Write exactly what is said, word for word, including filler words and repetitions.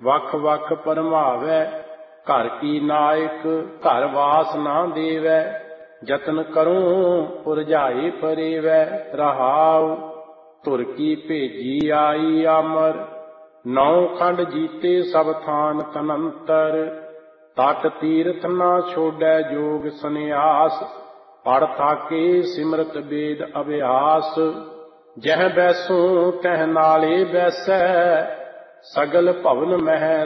ਵਖ ਵਖ ਪਰਮਾਵੈ। ਘਰ ਕੀ ਨਾਇਕ ਘਰ ਵਾਸ ਨਾ ਦੇਵੈ। ਜਤਨ ਕਰੂੰ ਪੁਰਜਾਈ ਪਰੇਵੈ। ਰਹਾਉ ਧੁਰ ਕੀ ਭੇਜੀ ਆਈ ਆਮਰ। ਨੌ ਖੰਡ ਜੀਤੇ ਸਭ ਥਾਨ ਤਨੰਤਰ। ਤਟ ਤੀਰਥ ਨਾ ਛੋੜੈ ਜੋਗ ਸੰਨਿਆਸ। ਪੜ ਥਾਕੇ ਸਿਮਰਤ ਵੇਦ ਅਭਿਆਸ। ਜਹ ਬੈਸੂੰ ਤਹ ਨਾਲੇ ਬੈਸੈ। ਸਗਲ ਭਵਨ ਮਹਿ